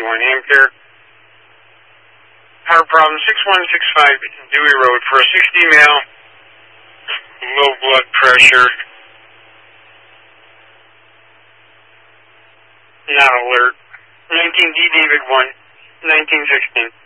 Amcare. Power problem 6165 Dewey Road for a 60 male, low blood pressure, not alert. 19D David 1, 1916.